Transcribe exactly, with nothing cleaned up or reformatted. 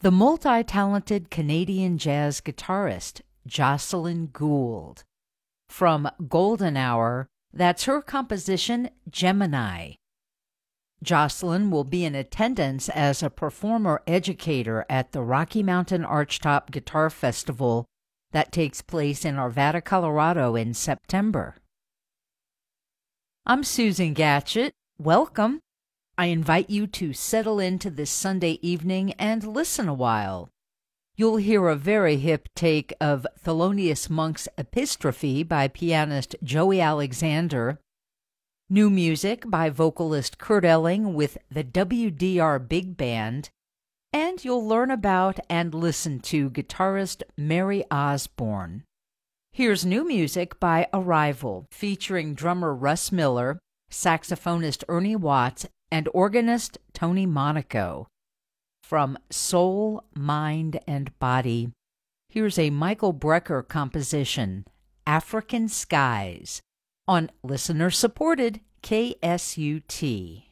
the multi-talented Canadian jazz guitarist Jocelyn Gould. From Golden Hour, that's her composition Gemini. Jocelyn will be in attendance as a performer educator at the Rocky Mountain Archtop Guitar Festival that takes place in Arvada, Colorado in September. I'm Susan Gatchett. Welcome. I invite you to settle into this Sunday evening and listen a while. You'll hear a very hip take of Thelonious Monk's Epistrophe by pianist Joey Alexander, new music by vocalist Kurt Elling with the W D R Big Band, and you'll learn about and listen to guitarist Mary Osborne. Here's new music by Arrival, featuring drummer Russ Miller, saxophonist Ernie Watts, and organist Tony Monaco. From Soul, Mind, and Body, here's a Michael Brecker composition, African Skies, on listener-supported K S U T.